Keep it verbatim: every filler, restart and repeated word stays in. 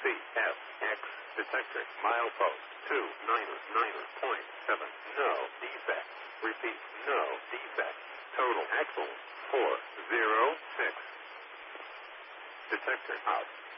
C F X detector milepost two nine nine point seven. No defect. Repeat, no defect. Total axle four zero six. Detector out.